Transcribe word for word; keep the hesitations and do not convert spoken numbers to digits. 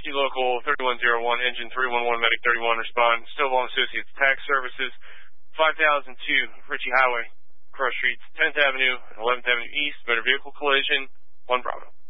Emergency Local thirty-one oh one, Engine three one one, Medic thirty-one, respond. Stovall Associates Tax Services, five thousand two Ritchie Highway, cross streets tenth Avenue and eleventh Avenue East, motor vehicle collision, one Bravo.